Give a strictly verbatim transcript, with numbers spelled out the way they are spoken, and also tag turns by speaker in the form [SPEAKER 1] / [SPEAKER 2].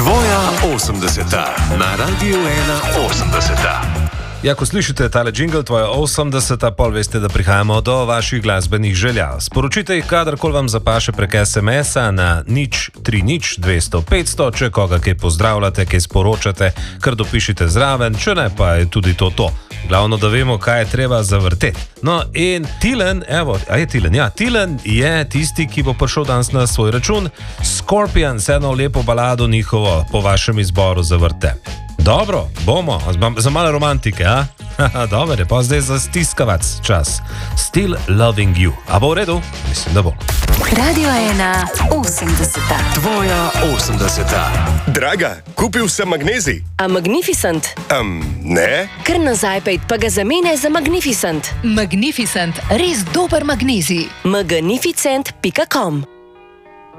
[SPEAKER 1] Tvoja osemdeseta na Radiu ena osemdeseta.
[SPEAKER 2] Ja, ko slišite tale jingle, tvoja osemdeseta, pol veste, da prihajamo do vaših glasbenih želja. Sporočite jih, kadarkoli vam zapaše prek es em es-a na nič tri nič dvesto petsto, če koga kaj pozdravljate, kaj sporočate, kar dopišite zraven, če ne, pa je tudi to to. Glavno, da vemo, kaj je treba zavrteti. No, in Tilen, evo, a je Tilen? Ja, Tilen je tisti, ki bo prišel danes na svoj račun. Scorpions, eno lepo balado njihovo po vašem izboru zavrte. Dobro, bomo, za malo romantike, a? Dober je, pa zdaj za stiskavac čas. Still loving you. A bo v redu? Mislim, da bo.
[SPEAKER 3] Radio ena osemdeseta.
[SPEAKER 1] Tvoja osemdeseta.
[SPEAKER 4] Draga, kupil sem magnezij.
[SPEAKER 5] A Magnificent?
[SPEAKER 4] Um, ne?
[SPEAKER 5] Kar nazaj pejt, pa ga zamene za Magnificent.
[SPEAKER 6] Magnificent, res dober magnezij.
[SPEAKER 5] magnificent pika com